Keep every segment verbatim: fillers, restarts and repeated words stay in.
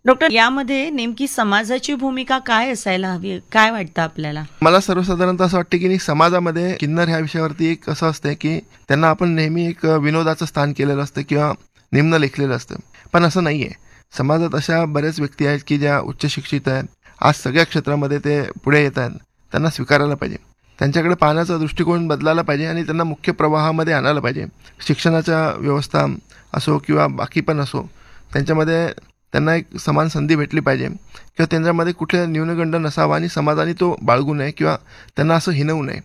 Doctor, यामध्ये नेमकी समाजाची भूमिका काय असायला हवी, काय वाटतं आपल्याला? मला सर्वसाधारणतः असं वाटतं की समाजामध्ये किन्नर ह्या विषयावरती एक असं असतं की त्यांना आपण नेहमी एक विनोदाचं स्थान केलेलं असतं किंवा निम्न लेखलेलं असतं, पण असं नाही आहे. समाजात अशा बऱ्याच व्यक्ती आहेत की ज्या उच्च शिक्षित आहेत, आज सगळ्या क्षेत्रामध्ये ते पुढे येत आहेत. त्यांना स्वीकारायला पाहिजे, त्यांच्याकडे पाहण्याचा दृष्टिकोन बदलायला पाहिजे आणि त्यांना मुख्य प्रवाहामध्ये आणायला पाहिजे. शिक्षणाच्या व्यवस्था असो किंवा बाकी पण असो, त्यांच्यामध्ये त्यांना एक समान संधी भेटली पाहिजे किंवा त्यांच्यामध्ये कुठले न्यूनगंड नसावा आणि समाजाने तो बाळगू नये किंवा त्यांना असं हिनवू नये.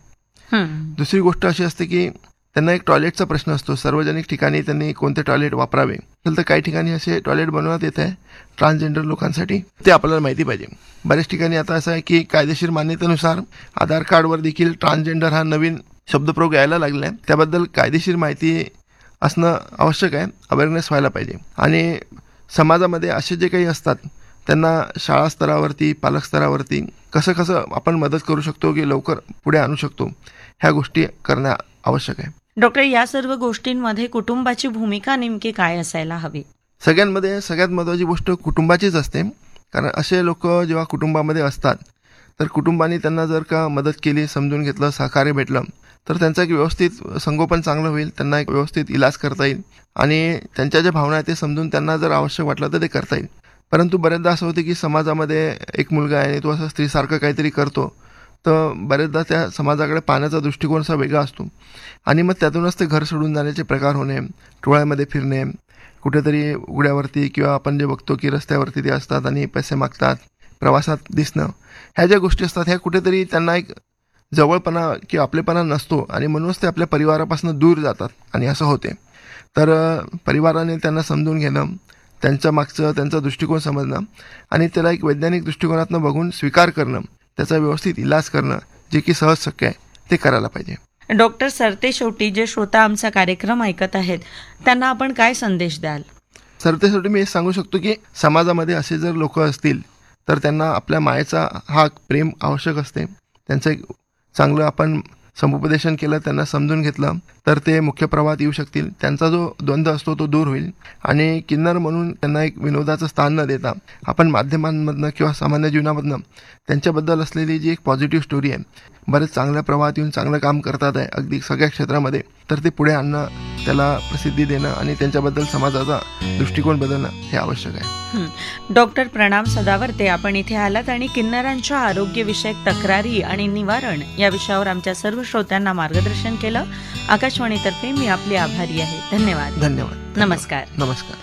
दुसरी गोष्ट अशी असते की त्यांना एक टॉयलेटचा प्रश्न असतो. सार्वजनिक ठिकाणी त्यांनी कोणते टॉयलेट वापरावे, तर काही ठिकाणी असे टॉयलेट बनवण्यात येत आहे ट्रान्सजेंडर लोकांसाठी, ते आपल्याला माहिती पाहिजे. बऱ्याच ठिकाणी आता असं आहे की कायदेशीर मान्यतेनुसार आधार कार्डवर देखील ट्रान्सजेंडर हा नवीन शब्दप्रयोग यायला लागला आहे. त्याबद्दल कायदेशीर माहिती असणं आवश्यक आहे, अवेअरनेस व्हायला पाहिजे. आणि समाजामध्ये असे जे काही असतात त्यांना शाळा स्तरावरती, पालक स्तरावरती कसं कसं आपण मदत करू शकतो की लवकर पुढे आणू शकतो, ह्या गोष्टी करणं आवश्यक आहे. डॉक्टर, या सर्व गोष्टींमध्ये कुटुंबाची भूमिका नेमकी काय असायला हवी? सगळ्यांमध्ये सगळ्यात महत्त्वाची गोष्ट कुटुंबाचीच असते. कारण असे लोक जेव्हा कुटुंबामध्ये असतात तर कुटुंबाने त्यांना जर का मदत केली, समजून घेतलं, सहकार्य भेटलं, तर त्यांचं एक व्यवस्थित संगोपन चांगलं होईल. त्यांना एक व्यवस्थित इलाज करता येईल आणि त्यांच्या ज्या भावना आहेत ते समजून त्यांना जर आवश्यक वाटलं तर ते करता येईल. परंतु बऱ्याचदा असं होतं की समाजामध्ये एक मुलगा आहे आणि तो असं स्त्रीसारखं काहीतरी करतो, तर बरेचदा त्या समाजाकडे पाहण्याचा दृष्टिकोन असा वेगळा असतो आणि मग त्यातूनच ते घर सोडून जाण्याचे प्रकार होणे, टोळ्यामध्ये फिरणे, कुठेतरी उघड्यावरती किंवा आपण जे बघतो की रस्त्यावरती ते असतात आणि पैसे मागतात, प्रवासात दिसणं, ह्या ज्या गोष्टी असतात ह्या कुठेतरी त्यांना एक जवळपणा किंवा आपलेपणा नसतो आणि म्हणूनच ते आपल्या परिवारापासून दूर जातात आणि असं होते. तर परिवाराने त्यांना समजून घेणं, त्यांच्या मागचं त्यांचा दृष्टिकोन समजणं आणि त्याला एक वैज्ञानिक दृष्टिकोनातून बघून स्वीकार करणं, त्याचा व्यवस्थित इलाज करणं, जे की सहज शक्य आहे, ते करायला पाहिजे. डॉक्टर, सरते शेवटी जे श्रोता आमचा कार्यक्रम ऐकत आहेत त्यांना आपण काय संदेश द्याल? सरते शेवटी मी हे सांगू शकतो की समाजामध्ये असे जर लोक असतील तर त्यांना आपल्या मायेचा हा प्रेम आवश्यक असते. त्यांचं एक चांगलं आपण समुपदेशन केलं, त्यांना समजून घेतलं तर ते मुख्य प्रवाहात येऊ शकतील. त्यांचा जो द्वंद्व असतो तो दूर होईल आणि किन्नर म्हणून त्यांना एक विनोदाचं स्थान न देता आपण माध्यमांमधनं किंवा सामान्य जीवनामधनं त्यांच्याबद्दल असलेली जी एक पॉझिटिव्ह स्टोरी आहे, बरेच चांगल्या प्रवाहात येऊन चांगलं काम करतात आहे अगदी सगळ्या क्षेत्रामध्ये, तर ते पुढे आणणं, त्याला प्रसिद्धी देणं आणि त्यांच्याबद्दल समाजाचा दृष्टिकोन बदलणं हे आवश्यक आहे. डॉक्टर प्रणाम सदावर्ते, आपण इथे आलात आणि किन्नरांच्या आरोग्यविषयक तक्रारी आणि निवारण या विषयावर आमच्या सर्व श्रोत्यांना मार्गदर्शन केलं. आकाशवाणीतर्फे मी आपली आभारी आहे. धन्यवाद. धन्यवाद. नमस्कार. नमस्कार.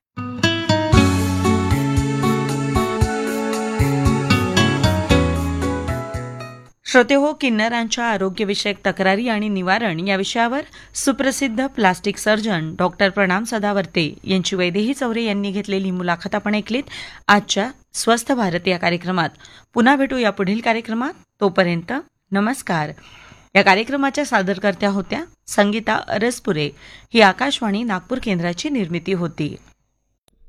श्रोते हो, किन्नरांच्या आरोग्यविषयक तक्रारी आणि निवारण या विषयावर सुप्रसिद्ध प्लास्टिक सर्जन डॉक्टर प्रणाम सदावर्ते यांची वैदेही चौरे यांनी घेतलेली मुलाखत आपण ऐकलीत आजच्या स्वस्थ भारत या कार्यक्रमात. पुन्हा भेटू या पुढील कार्यक्रमात. तोपर्यंत नमस्कार. या कार्यक्रमाच्या सादरकर्त्या होत्या संगीता अरसपुरे. ही आकाशवाणी नागपूर केंद्राची निर्मिती होती.